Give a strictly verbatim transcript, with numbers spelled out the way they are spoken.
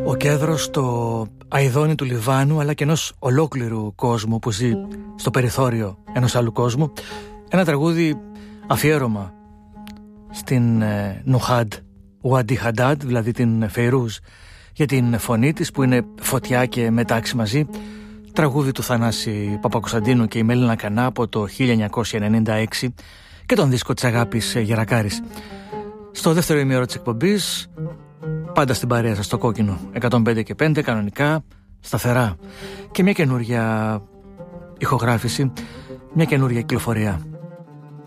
Ο Κέδρος, το αηδόνι του Λιβάνου, αλλά και ενός ολόκληρου κόσμου που ζει στο περιθώριο ενός άλλου κόσμου. Ένα τραγούδι αφιέρωμα στην ε, Νουχάντ Ουάντι Χαντάντ, δηλαδή την Φεϊρούζ, για την φωνή της που είναι φωτιά και μετάξι μαζί. Τραγούδι του Θανάση Παπακοσταντίνου και η Μέλινα Κανά από το χίλια εννιακόσια ενενήντα έξι και τον δίσκο της Αγάπης Γερακάρης. Στο δεύτερο ημίωρο της εκπομπής, πάντα στην παρέα σας στο Κόκκινο εκατόν πέντε και πέντε, κανονικά, σταθερά, και μια καινούρια ηχογράφηση, μια καινούρια κυκλοφορία.